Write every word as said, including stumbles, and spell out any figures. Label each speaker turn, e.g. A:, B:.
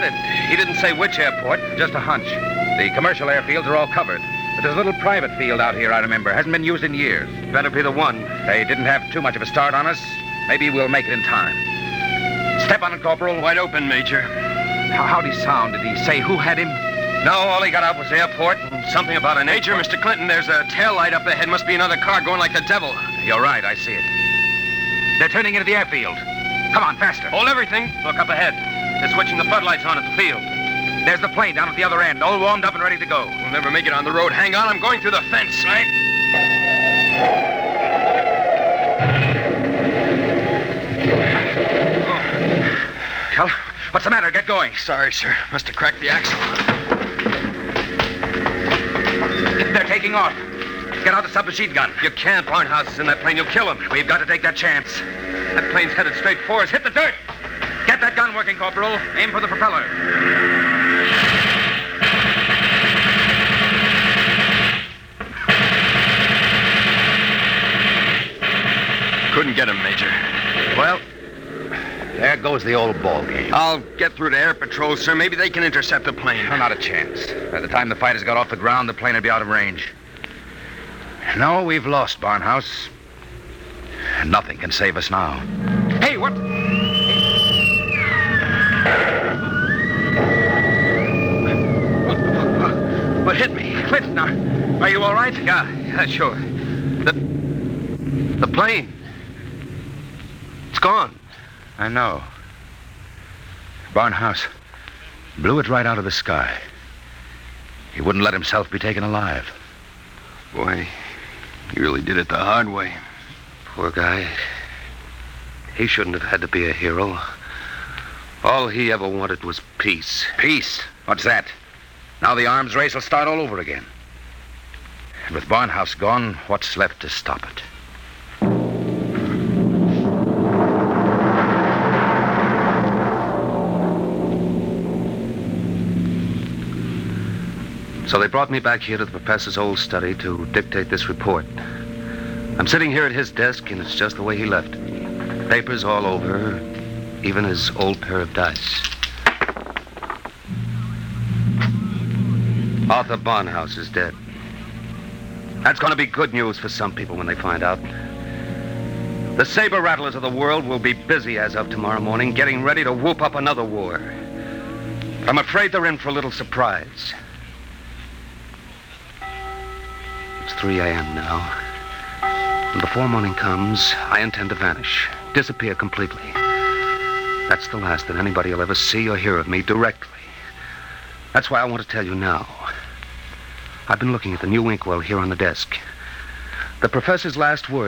A: headed. He didn't say which airport.
B: Just a hunch. The commercial airfields are all covered. But there's a little private field out here, I remember. Hasn't been used in years.
A: Better be the one.
B: They didn't have too much of a start on us. Maybe we'll make it in time. Step on it, Corporal.
A: Wide open, Major.
B: How, how'd he sound? Did he say who had him?
A: No, all he got out was airport and something about an Major, Mister Clinton, there's a tail light up ahead. Must be another car going like the devil.
B: You're right, I see it. They're turning into the airfield. Come on, faster.
A: Hold everything. Look up ahead. They're switching the floodlights on at the field.
B: There's the plane down at the other end, all warmed up and ready to go.
A: We'll never make it on the road. Hang on, I'm going through the fence, right?
B: Oh. Cal, what's the matter? Get going.
A: Sorry, sir. Must have cracked the axle.
B: They're taking off. Get out the submachine gun.
A: You can't. Barnhouse is in that plane. You'll kill him.
B: We've got to take that chance.
A: That plane's headed straight for us. Hit the dirt.
B: Get that gun working, Corporal. Aim for the propeller.
A: Couldn't get him, Major.
B: Well, there goes the old ball game.
A: I'll get through to Air Patrol, sir. Maybe they can intercept the plane.
B: No, not a chance. By the time the fighters got off the ground, the plane would be out of range. No, we've lost, Barnhouse. Nothing can save us now. Hey, what?
A: What hit me?
B: Clinton, now, are you all right?
A: Yeah, yeah, sure. The... the plane. It's gone.
B: I know. Barnhouse blew it right out of the sky. He wouldn't let himself be taken alive.
A: Boy, he really did it the hard way.
C: Poor guy. He shouldn't have had to be a hero. All he ever wanted was peace.
B: Peace? What's that? Now the arms race will start all over again. And with Barnhouse gone, what's left to stop it?
C: So they brought me back here to the professor's old study to dictate this report. I'm sitting here at his desk, and it's just the way he left it. Papers all over, even his old pair of dice. Arthur Barnhouse is dead. That's going to be good news for some people when they find out. The saber rattlers of the world will be busy as of tomorrow morning, getting ready to whoop up another war. But I'm afraid they're in for a little surprise. It's three a.m. now. And before morning comes, I intend to vanish, disappear completely. That's the last that anybody will ever see or hear of me directly. That's why I want to tell you now. I've been looking at the new inkwell here on the desk. The professor's last words